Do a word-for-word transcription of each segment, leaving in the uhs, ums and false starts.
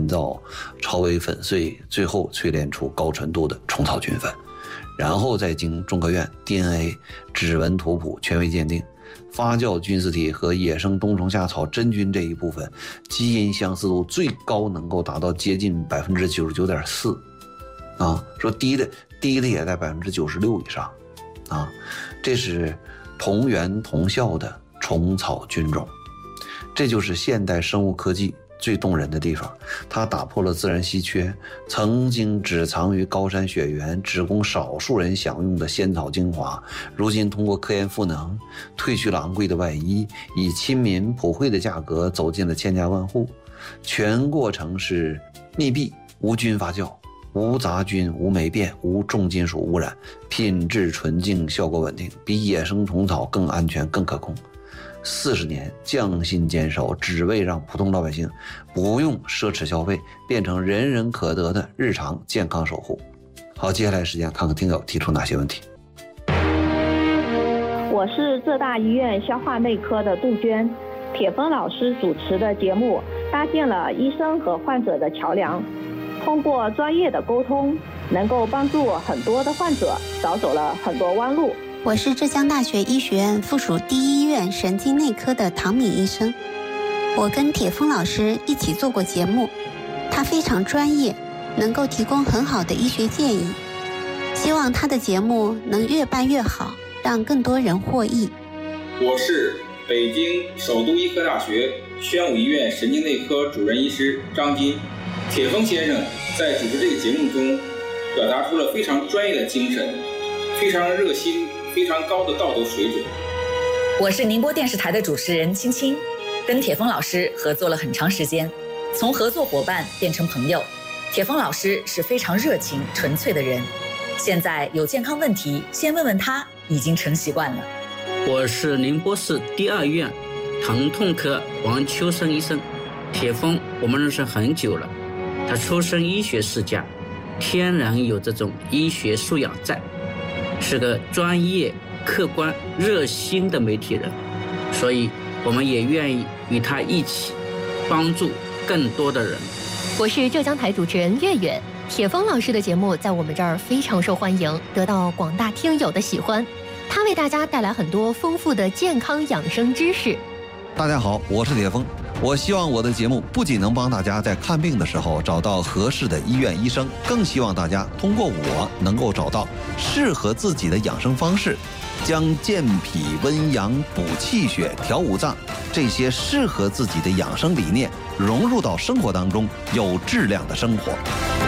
造超微粉碎，最后淬炼出高纯度的虫草菌粉，然后再经中科院 D N A 指纹图谱权威鉴定，发酵菌丝体和野生冬虫夏草真菌这一部分基因相似度最高能够达到接近 百分之九十九点四 啊，说低的低的也在 百分之九十六 以上啊，这是同源同效的虫草菌种。这就是现代生物科技最动人的地方，它打破了自然稀缺，曾经只藏于高山雪原，只供少数人享用的仙草精华，如今通过科研赋能，褪去了昂贵的外衣，以亲民普惠的价格走进了千家万户。全过程是密闭、无菌发酵，无杂菌、无霉变、无重金属污染，品质纯净，效果稳定，比野生虫草更安全、更可控。四十年匠心坚守，只为让普通老百姓不用奢侈消费，变成人人可得的日常健康守护。好，接下来时间看看听友提出哪些问题。 我是浙大医院消化内科的杜鹃，铁峰老师主持的节目搭建了医生和患者的桥梁，通过专业的沟通，能够帮助很多的患者少走了很多弯路。 我是浙江大学医学院附属第一医院神经内科的唐敏医生，我跟铁峰老师一起做过节目，他非常专业，能够提供很好的医学建议，希望他的节目能越办越好，让更多人获益。 我是北京首都医科大学宣武医院神经内科主任医师张金。铁峰先生在主持这个节目中表达出了非常专业的精神，非常热心，非常高的道德水准。 我是宁波电视台的主持人青青，跟铁峰老师合作了很长时间，从合作伙伴变成朋友。铁峰老师是非常热情纯粹的人，现在有健康问题先问问他已经成习惯了。 我是宁波市第二医院疼痛科王秋生医生。铁峰我们认识很久了，他出身医学世家，天然有这种医学素养在，是个专业、客观、热心的媒体人，所以我们也愿意与他一起帮助更多的人。 我是浙江台主持人月月，铁峰老师的节目在我们这儿非常受欢迎，得到广大听友的喜欢。他为大家带来很多丰富的健康养生知识。 大家好，我是铁峰。我希望我的节目不仅能帮大家在看病的时候找到合适的医院医生，更希望大家通过我能够找到适合自己的养生方式，将健脾温阳、补气血、调五脏这些适合自己的养生理念融入到生活当中，有质量的生活。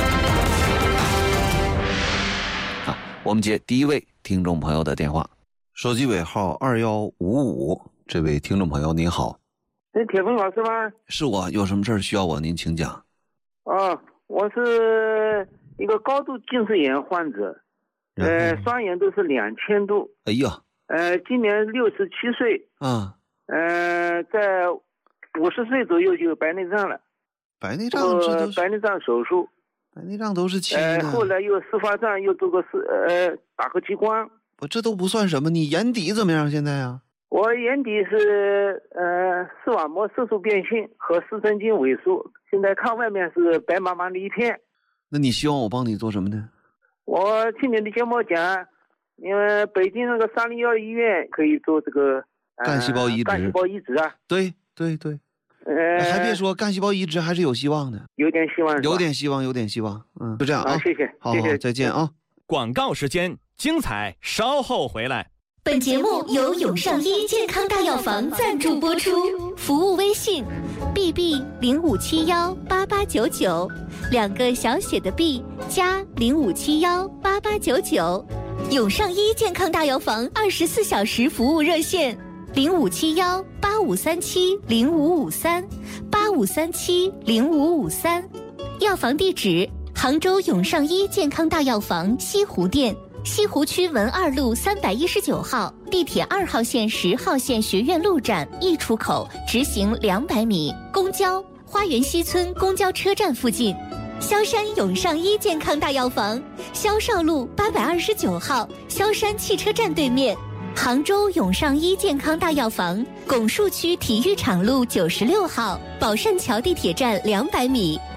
啊，我们接第一位听众朋友的电话，手机尾号二幺五五，这位听众朋友您好。 是铁峰老师吗？ 是我，有什么事儿需要我您请讲。 哦，我是一个高度近视眼患者，呃，双眼都是两千度。 哎呀， 呃，今年六十七岁。 啊， 呃，在五十岁左右就有白内障了。 白内障这都是白内障手术。 白内障都是轻的。 呃，后来又丝发障，又做个视呃打个激光。 我这都不算什么，你眼底怎么样现在啊？ 我眼底是呃视网膜色素变性和视神经萎缩，现在看外面是白茫茫的一片。 那你希望我帮你做什么呢？ 我听你的节目讲，因为北京那个三零幺医院可以做这个、呃、 干细胞移植。 干细胞移植啊？ 对对对。 呃， 还别说，干细胞移植还是有希望的， 有点希望， 有点希望，有点希望。嗯，就这样啊， 啊谢谢， 好， 谢谢， 再见啊。 广告时间，精彩稍后回来。 本节目由永上医健康大药房赞助播出，服务微信 B B 零五七幺八八九九，两个小写的 B 加零五七幺八八九九。永上医健康大药房二十四小时服务热线零五七幺八五三七零五五三八五三七零五五三。药房地址：杭州永上医健康大药房西湖店。西湖区文二路三百一十九号，地铁二号线十号线学院路站 E 出口直行两百米，公交花园西村公交车站附近。萧山永上医健康大药房，萧少路八百二十九号，萧山汽车站对面。杭州永上医健康大药房，拱墅区体育场路九十六号，宝善桥地铁站两百米，